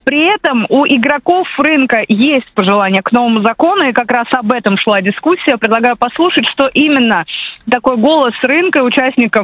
При этом у игроков рынка есть пожелания к новому закону, и как раз об этом шла дискуссия. Предлагаю послушать, что именно такой голос рынка, участников,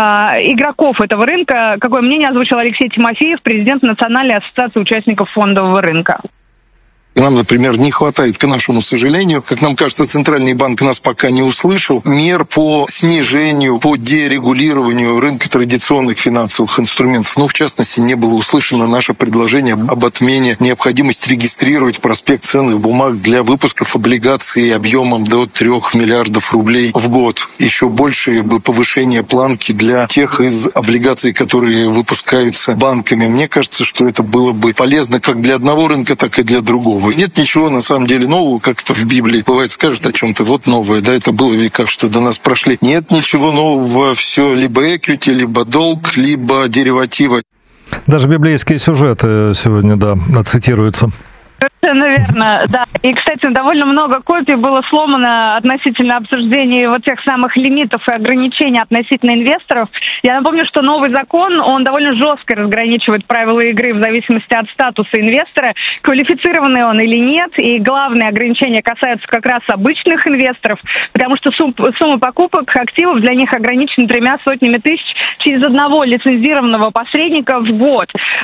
игроков этого рынка, какое мнение озвучил Алексей Тимофеев, президент Национальной ассоциации участников фондового рынка. Нам, например, не хватает, к нашему сожалению, как нам кажется, Центральный банк нас пока не услышал, мер по снижению, по дерегулированию рынка традиционных финансовых инструментов. В частности, не было услышано наше предложение об отмене необходимости регистрировать проспект ценных бумаг для выпусков облигаций объемом до 3 миллиардов рублей в год. Еще большее повышение планки для тех из облигаций, которые выпускаются банками. Мне кажется, что это было бы полезно как для одного рынка, так и для другого. Нет ничего, на самом деле, нового, как это в Библии бывает, скажут о чем-то, вот новое, да, это было в веках, что до нас прошли. Нет ничего нового, все либо equity, либо долг, либо деривативы. Даже библейские сюжеты сегодня, да, цитируются. Совершенно верно, да. И, кстати, довольно много копий было сломано относительно обсуждения вот тех самых лимитов и ограничений относительно инвесторов. Я напомню, что новый закон, он довольно жестко разграничивает правила игры в зависимости от статуса инвестора, квалифицированный он или нет. И главные ограничения касаются как раз обычных инвесторов, потому что сумма покупок активов для них ограничена 3 сотнями тысяч через одного лицензированного посредника в год.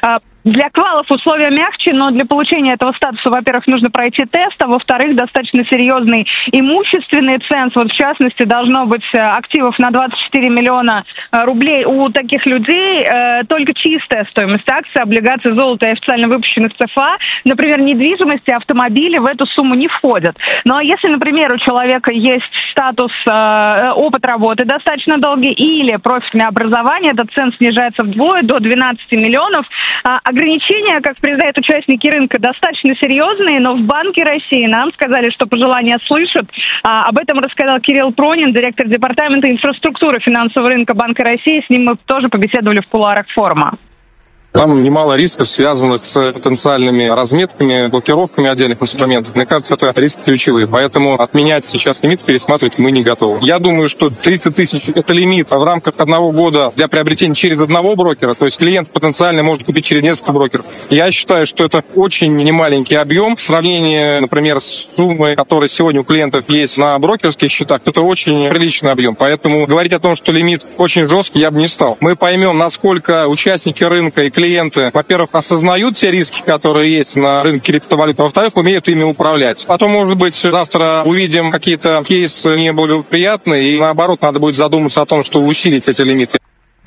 Для квалов условия мягче, но для получения этого статуса, во-первых, нужно пройти тест, а во-вторых, достаточно серьезный имущественный ценз. Вот, в частности, должно быть активов на 24 миллиона рублей у таких людей. Только чистая стоимость акций, облигаций, золота и официально выпущенных ЦФА, например, недвижимости, автомобили в эту сумму не входят. Ну а если, например, у человека есть статус, опыт работы достаточно долгий или профильное образование, этот ценз снижается вдвое до 12 миллионов. Ограничения, как признают участники рынка, достаточно серьезные, но в Банке России нам сказали, что пожелания слышат. Об этом рассказал Кирилл Пронин, директор департамента инфраструктуры финансового рынка Банка России. С ним мы тоже побеседовали в кулуарах форума. Там немало рисков, связанных с потенциальными разметками, блокировками отдельных инструментов. Мне кажется, это риски ключевые. Поэтому отменять сейчас лимит, пересматривать мы не готовы. Я думаю, что 300 тысяч – это лимит в рамках 1 года для приобретения через одного брокера. То есть клиент потенциально может купить через несколько брокеров. Я считаю, что это очень немаленький объем. В сравнении, например, с суммой, которая сегодня у клиентов есть на брокерских счетах, это очень приличный объем. Поэтому говорить о том, что лимит очень жесткий, я бы не стал. Мы поймем, насколько участники рынка и клиенты, во-первых, осознают те риски, которые есть на рынке криптовалют, а во-вторых, умеют ими управлять. Потом, может быть, завтра увидим какие-то кейсы неблагоприятные, и наоборот, надо будет задуматься о том, что усилить эти лимиты.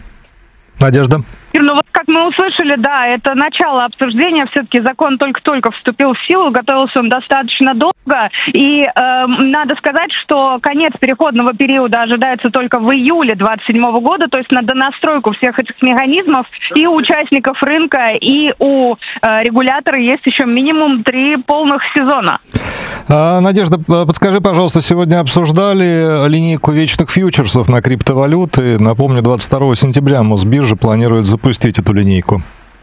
Надежда? Ну вот как мы услышали, да, это начало обсуждения. Все-таки закон только-только вступил в силу, готовился он достаточно долго. И надо сказать, что конец переходного периода ожидается только в июле 2027 года, то есть на донастройку всех этих механизмов и у участников рынка, и у регулятора есть еще минимум 3 полных сезона. Надежда, подскажи, пожалуйста, сегодня обсуждали линейку вечных фьючерсов на криптовалюты. Напомню, 22 сентября Мосбиржа планирует запустить эту линейку.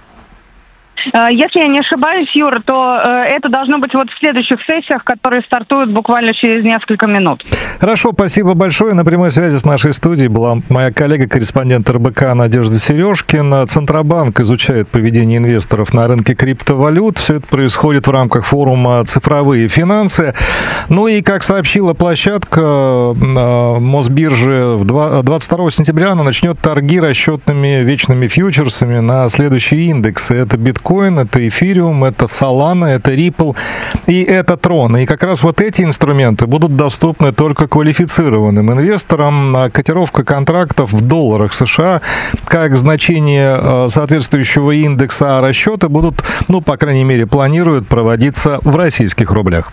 Если я не ошибаюсь, Юра, то это должно быть вот в следующих сессиях, которые стартуют буквально через несколько минут. Хорошо, спасибо большое. На прямой связи с нашей студией была моя коллега-корреспондент РБК Надежда Сережкина. Центробанк изучает поведение инвесторов на рынке криптовалют. Все это происходит в рамках форума «Цифровые финансы». Ну и, как сообщила площадка Мосбиржи, 22 сентября она начнет торги расчетными вечными фьючерсами на следующие индексы. Это биткоин, это эфириум, это Solana, это Ripple и это Tron. И как раз вот эти инструменты будут доступны только квалифицированным инвесторам. Котировка контрактов в долларах США как значение соответствующего индекса, а расчеты будут, ну, по крайней мере, планируют проводиться в российских рублях.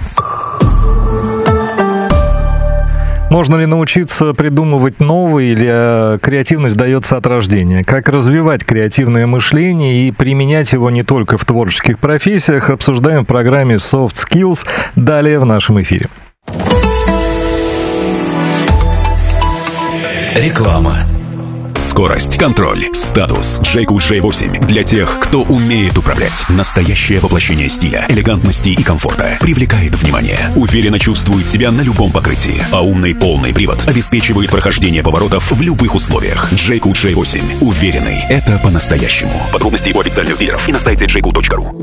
Можно ли научиться придумывать новые, или креативность дается от рождения? Как развивать креативное мышление и применять его не только в творческих профессиях, обсуждаем в программе Soft Skills далее в нашем эфире. Реклама. Скорость, контроль, статус. Джейку J8 для тех, кто умеет управлять. Настоящее воплощение стиля, элегантности и комфорта. Привлекает внимание. Уверенно чувствует себя на любом покрытии. А умный полный привод обеспечивает прохождение поворотов в любых условиях. Джейку J8. Уверенный. Это по-настоящему. Подробности у официальных дилеров и на сайте jayco.ru.